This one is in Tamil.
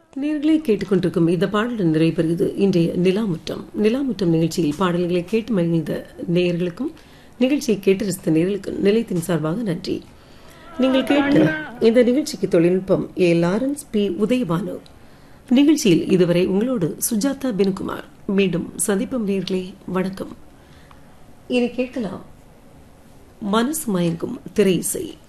நேர்களை கேட்டுக்கொண்டிருக்கும் இந்த பாடலுடன் நிறைவு இன்றைய நிலாமுற்றம் நிகழ்ச்சியில் பாடல்களை கேட்டு மகிழ்ந்த நேயர்களுக்கும் நிகழ்ச்சியை கேட்டு ரசித்த நேயர்களுக்கும் நிலையத்தின் சார்பாக நன்றி. நீங்கள் கேட்ட இந்த நிகழ்ச்சிக்கு தொழில்நுட்பம் லாரன்ஸ் பி உதயபானு. நிகழ்ச்சியில் இதுவரை உங்களோடு சுஜாதா பின்குமார். மீண்டும் சந்திப்போம் நேயர்களே, வணக்கம். இனி கேட்கலாம் மனசு மயங்கும் திரை இசை.